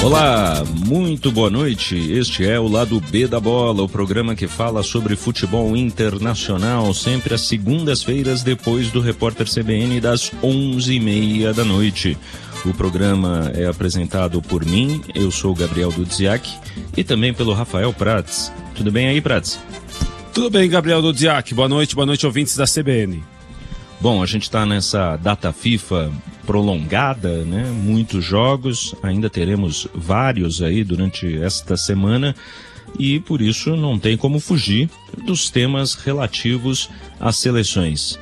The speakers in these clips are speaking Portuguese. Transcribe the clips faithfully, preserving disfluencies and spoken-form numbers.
Olá, muito boa noite. Este é o Lado B da Bola, o programa que fala sobre futebol internacional, sempre às segundas-feiras, depois do Repórter C B N, das onze e meia da noite. O programa é apresentado por mim, eu sou o Gabriel Dudziak, e também pelo Rafael Prats. Tudo bem aí, Prats? Tudo bem, Gabriel Dudziak. Boa noite, boa noite, ouvintes da C B N. Bom, a gente está nessa data FIFA prolongada, né? Muitos jogos, ainda teremos vários aí durante esta semana e por isso não tem como fugir dos temas relativos às seleções.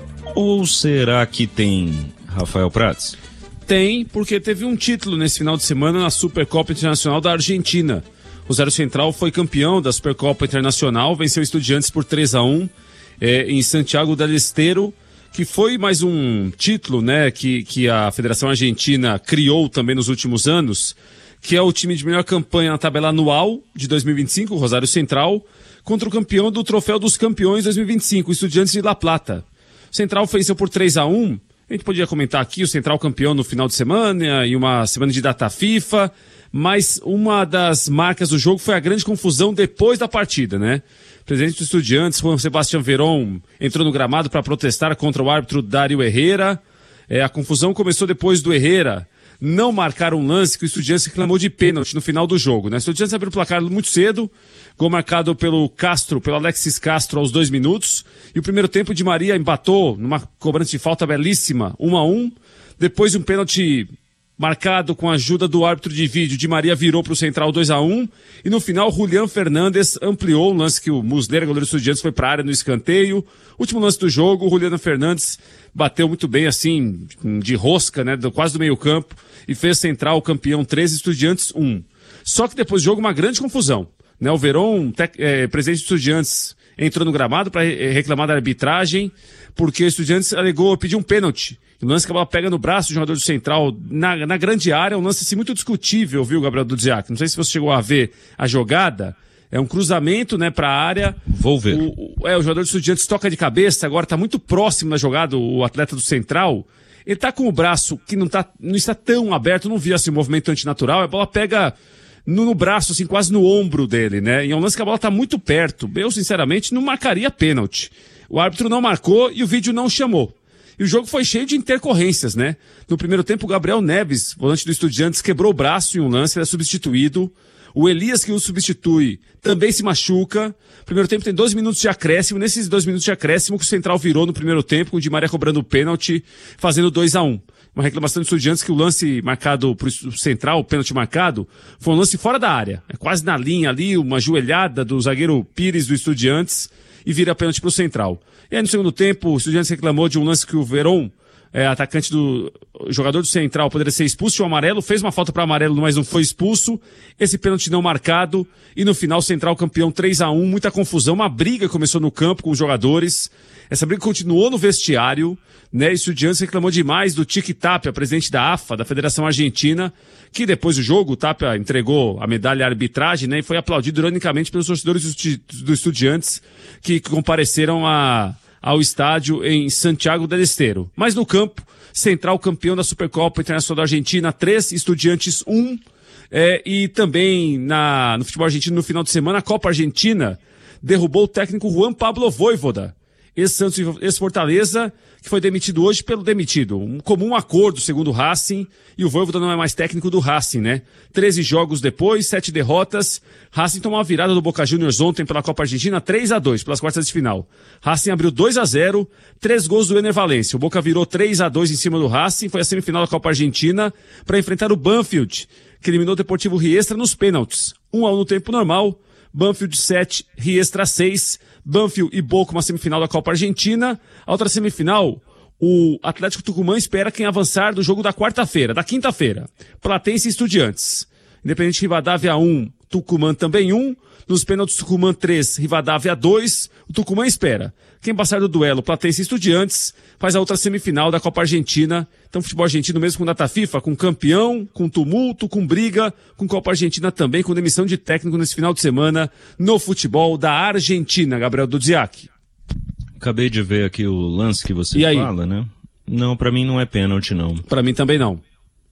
Ou será que tem, Rafael Prats? Tem, porque teve um título nesse final de semana na Supercopa Internacional da Argentina. O Rosário Central foi campeão da Supercopa Internacional, venceu Estudiantes por três a um é, em Santiago del Estero, que foi mais um título, né, que, que a Federação Argentina criou também nos últimos anos, que é o time de melhor campanha na tabela anual de dois mil e vinte e cinco, o Rosário Central, contra o campeão do Troféu dos Campeões dois mil e vinte e cinco, o Estudiantes de La Plata. O Central venceu por três a um, a gente podia comentar aqui o Central campeão no final de semana e uma semana de data FIFA, mas uma das marcas do jogo foi a grande confusão depois da partida, né? O presidente do Estudiantes, Juan Sebastián Verón, entrou no gramado para protestar contra o árbitro Dario Herrera. É, a confusão começou depois do Herrera não marcar um lance que o Estudiantes reclamou de pênalti no final do jogo, né? O Estudiantes abriu o placar muito cedo, gol marcado pelo Castro, pelo Alexis Castro aos dois minutos, e o primeiro tempo de Maria empatou numa cobrança de falta belíssima, um a um. Depois um pênalti marcado com a ajuda do árbitro de vídeo, Di Maria virou para o Central dois a um, e no final Julián Fernandes ampliou o lance que o Muslera, goleiro do Estudiantes, foi para a área no escanteio. Último lance do jogo, o Julián Fernandes bateu muito bem, assim, de rosca, né, quase do meio campo, e fez Central campeão três, Estudiantes um. Só que depois do jogo, uma grande confusão, né, o Verón, é, presidente do Estudiantes, entrou no gramado para reclamar da arbitragem, porque o Estudiantes alegou, pediu um pênalti. O lance que a bola pega no braço do jogador do Central na, na grande área, é um lance assim, muito discutível, viu, Gabriel Dudziak? Não sei se você chegou a ver a jogada. É um cruzamento, né, para a área. Vou ver. O, o, é, o jogador do Estudiantes toca de cabeça, agora está muito próximo da jogada, o atleta do Central. Ele está com o braço que não, tá, não está tão aberto, não via esse movimento antinatural, a bola pega no, no braço, assim, quase no ombro dele, né? E é um lance que a bola está muito perto. Eu, sinceramente, não marcaria pênalti. O árbitro não marcou e o vídeo não chamou. E o jogo foi cheio de intercorrências, né? No primeiro tempo, o Gabriel Neves, volante do Estudiantes, quebrou o braço em um lance, ele é substituído. O Elias, que o substitui, também se machuca. O primeiro tempo tem doze minutos de acréscimo. Nesses dois minutos de acréscimo, que o Central virou no primeiro tempo, com o Di Maria cobrando o pênalti, fazendo dois a um. Uma reclamação do Estudiantes que o lance marcado pro Central, o pênalti marcado, foi um lance fora da área. É quase na linha ali, uma joelhada do zagueiro Pires do Estudiantes, e vira pênalti pro Central. E aí no segundo tempo, o Estudiantes reclamou de um lance que o Verón, é, atacante do jogador do Central, poderia ser expulso, tinha um amarelo, fez uma falta para amarelo, mas não foi expulso. Esse pênalti não marcado, e no final, Central campeão três a um, muita confusão, uma briga começou no campo com os jogadores. Essa briga continuou no vestiário, né? E o Estudiantes reclamou demais do Tiki Tapia, presidente da A F A, da Federação Argentina, que depois do jogo, o Tapia entregou a medalha à arbitragem, né? E foi aplaudido ironicamente pelos torcedores do Estudiantes que compareceram a, ao estádio em Santiago del Estero. Mas no campo, Central campeão da Supercopa Internacional da Argentina, três, Estudiantes um, é, e também na, no futebol argentino no final de semana, a Copa Argentina derrubou o técnico Juan Pablo Vojvoda, ex-Santos, ex-Fortaleza, que foi demitido hoje pelo demitido. Um comum acordo, segundo o Racing, e o Vojvoda não é mais técnico do Racing, né? treze jogos depois, sete derrotas. Racing tomou uma virada do Boca Juniors ontem pela Copa Argentina, três a dois, pelas quartas de final. Racing abriu dois a zero, três gols do Ener Valencia. O Boca virou três a dois em cima do Racing, foi a semifinal da Copa Argentina, para enfrentar o Banfield, que eliminou o Deportivo Riestra nos pênaltis. um a um no tempo normal, Banfield sete, Riestra seis, Banfield e Boca uma semifinal da Copa Argentina. A outra semifinal, o Atlético Tucumã espera quem avançar do jogo da quarta-feira, da quinta-feira. Platense e Estudiantes. Independente Rivadavia um, Tucumã também um. Nos pênaltis, Tucumã três, Rivadavia dois. O Tucumã espera. Quem passar do duelo, Platense e Estudiantes, faz a outra semifinal da Copa Argentina. Então, futebol argentino mesmo com data FIFA, com campeão, com tumulto, com briga, com Copa Argentina também, com demissão de técnico nesse final de semana no futebol da Argentina, Gabriel Dudziak. Acabei de ver aqui o lance que você fala, né? Não, pra mim não é pênalti, não. Pra mim também não.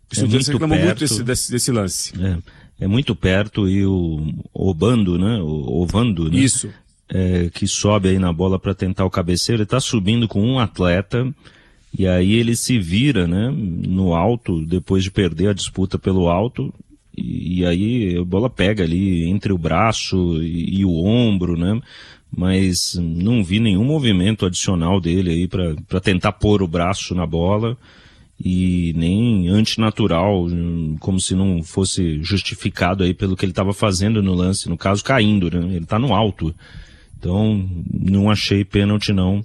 Estudiantes reclamou muito desse, desse, desse lance. É, é muito perto e o Obando, né? O Ovando, né? Isso. É, que sobe aí na bola para tentar o cabeceiro, ele tá subindo com um atleta e aí ele se vira, né? No alto, depois de perder a disputa pelo alto e, e aí a bola pega ali entre o braço e, e o ombro, né? Mas não vi nenhum movimento adicional dele aí para tentar pôr o braço na bola e nem antinatural, como se não fosse justificado aí pelo que ele estava fazendo no lance, no caso caindo, né? Ele tá no alto. Então, não achei pênalti não,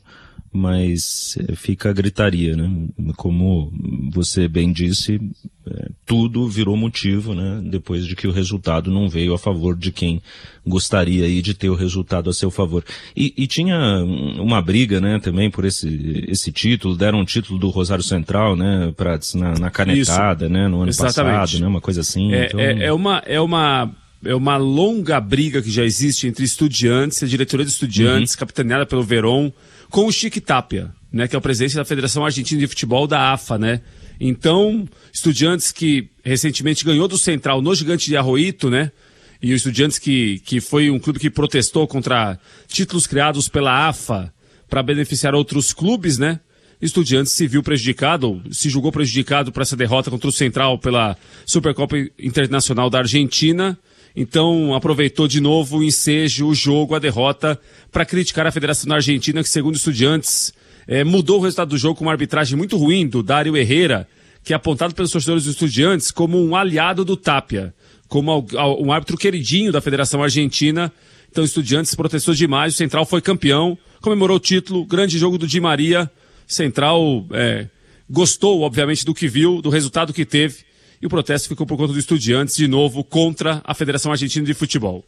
mas é, fica a gritaria, né? Como você bem disse, é, tudo virou motivo, né? Depois de que o resultado não veio a favor de quem gostaria aí de ter o resultado a seu favor. E, e tinha uma briga, né? Também por esse, esse título, deram um título do Rosário Central, né? Pra, na, na canetada, Isso. né? No ano Exatamente. passado, né? Uma coisa assim. É, então... é, é uma... É uma... É uma longa briga que já existe entre Estudiantes, a diretoria de Estudiantes, uhum. capitaneada pelo Verón, com o Chique Tapia, né, que é o presidente da Federação Argentina de Futebol, da A F A, né? Então, Estudiantes que recentemente ganhou do Central no Gigante de Arroito, né? E o Estudiantes que, que foi um clube que protestou contra títulos criados pela A F A para beneficiar outros clubes, né? Estudiantes se viu prejudicado, se julgou prejudicado por essa derrota contra o Central pela Supercopa Internacional da Argentina. Então aproveitou de novo o ensejo, o jogo, a derrota, para criticar a Federação da Argentina, que segundo Estudiantes é, mudou o resultado do jogo com uma arbitragem muito ruim do Dário Herrera, que é apontado pelos torcedores dos Estudiantes como um aliado do Tapia, como um árbitro queridinho da Federação Argentina. Então Estudiantes protestou demais, o Central foi campeão, comemorou o título, grande jogo do Di Maria. Central é, gostou, obviamente, do que viu, do resultado que teve. E o protesto ficou por conta do Estudiantes, de novo, contra a Federação Argentina de Futebol.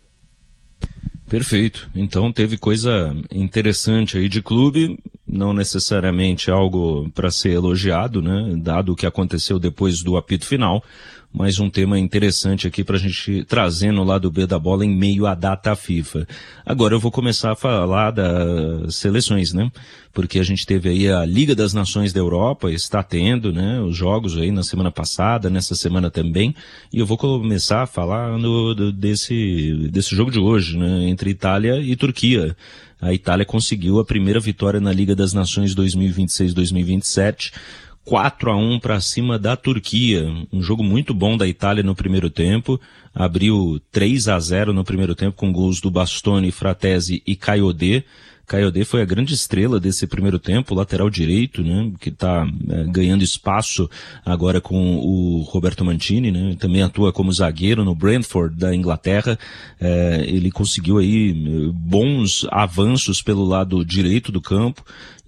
Perfeito. Então teve coisa interessante aí de clube, não necessariamente algo para ser elogiado, né? Dado o que aconteceu depois do apito final, mas um tema interessante aqui para a gente trazer no lado B da bola em meio à data FIFA. Agora eu vou começar a falar das seleções, né? Porque a gente teve aí a Liga das Nações da Europa, está tendo, né? Os jogos aí na semana passada, nessa semana também, e eu vou começar a falar no, do, desse, desse jogo de hoje, né? Entre Itália e Turquia. A Itália conseguiu a primeira vitória na Liga das Nações dois mil e vinte e seis dois mil e vinte e sete, quatro a um para cima da Turquia. Um jogo muito bom da Itália no primeiro tempo. Abriu três a zero no primeiro tempo com gols do Bastoni, Fratesi e Kayode. Kayode foi a grande estrela desse primeiro tempo, lateral direito, né, que está é, ganhando espaço agora com o Roberto Mancini, né, também atua como zagueiro no Brentford da Inglaterra. É, ele conseguiu aí bons avanços pelo lado direito do campo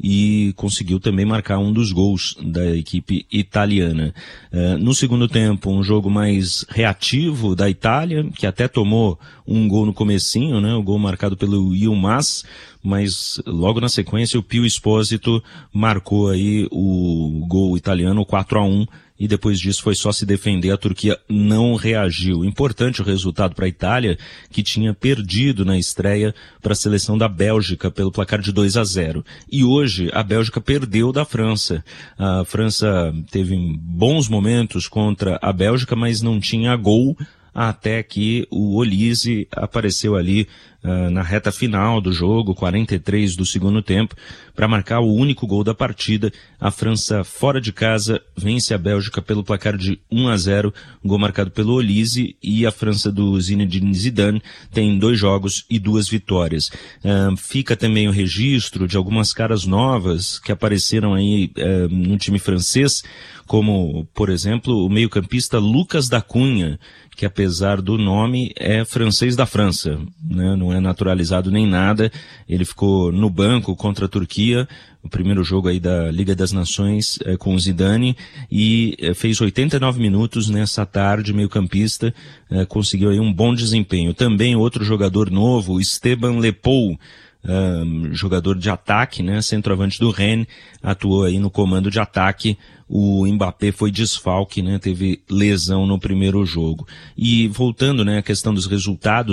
e conseguiu também marcar um dos gols da equipe italiana. É, no segundo tempo, um jogo mais reativo da Itália, que até tomou um gol no comecinho, né, o gol marcado pelo Yilmaz, mas logo na sequência o Pio Esposito marcou aí o gol italiano, quatro a um, e depois disso foi só se defender, a Turquia não reagiu. Importante o resultado para a Itália, que tinha perdido na estreia para a seleção da Bélgica pelo placar de dois a zero. E hoje a Bélgica perdeu da França. A França teve bons momentos contra a Bélgica, mas não tinha gol, até que o Olise apareceu ali uh, na reta final do jogo, quarenta e três do segundo tempo, para marcar o único gol da partida. A França, fora de casa, vence a Bélgica pelo placar de um a zero, gol marcado pelo Olise, e a França do Zinedine Zidane tem dois jogos e duas vitórias. Uh, fica também o registro de algumas caras novas que apareceram aí uh, no time francês, como, por exemplo, o meio-campista Lucas da Cunha, que apesar do nome é francês da França, né? Não é naturalizado nem nada. Ele ficou no banco contra a Turquia, o primeiro jogo aí da Liga das Nações é, com o Zidane, e é, fez oitenta e nove minutos nessa tarde, meio campista, é, conseguiu aí um bom desempenho. Também outro jogador novo, Esteban Lepou, Um, jogador de ataque, né, centroavante do Rennes, atuou aí no comando de ataque. O Mbappé foi desfalque, né, teve lesão no primeiro jogo. E voltando, né, à questão dos resultados